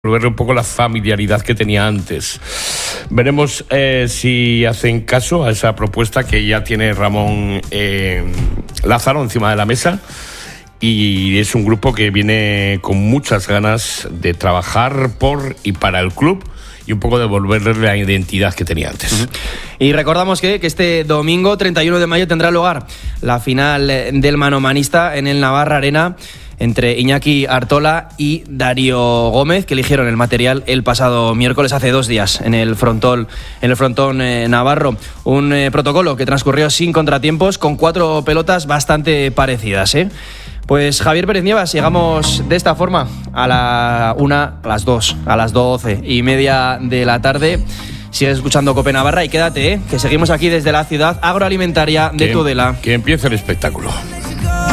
devolverle un poco la familiaridad que tenía antes. Veremos si hacen caso a esa propuesta que ya tiene Ramón Lázaro encima de la mesa. Y es un grupo que viene con muchas ganas de trabajar por y para el club y un poco devolverle la identidad que tenía antes. Y recordamos que este domingo 31 de mayo tendrá lugar la final del manomanista en el Navarra Arena entre Iñaki Artola y Darío Gómez, que eligieron el material el pasado miércoles, hace 2 días, en el frontón navarro. Un protocolo que transcurrió sin contratiempos, con 4 pelotas bastante parecidas, Pues Javier Pérez Nievas, llegamos de esta forma a la 1, a las 2, a las 12:30 de la tarde. Sigues escuchando Cope Navarra y quédate, que seguimos aquí desde la ciudad agroalimentaria de Tudela. Que empiece el espectáculo.